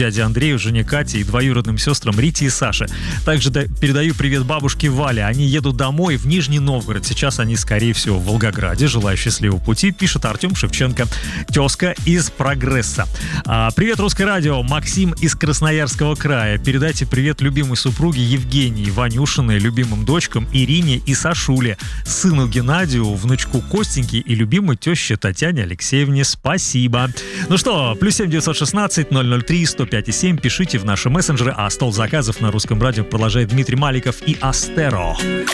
дяде Андрею, жене Кате и двоюродным сестрам Рите и Саше. Также передаю привет бабушке Вале. Они едут домой в Нижний Новгород. Сейчас они, скорее всего, в Волгограде. Желаю счастливого пути, пишет Артем Шевченко, тезка из Прогресса. Привет, Русское радио. Максим из Красноярского края. Передайте привет любимой супруге Евгении, Ванюшиной, любимым дочкам Ирине и Сашуле, сыну Геннадию, внучку Костеньке и любимой теще Татьяне Алексеевне. Спасибо. Ну что, +7 916 003 105,7. Пишите в наши мессенджеры, а стол заказов на Русском радио продолжает Дмитрий Маликов и Астеро.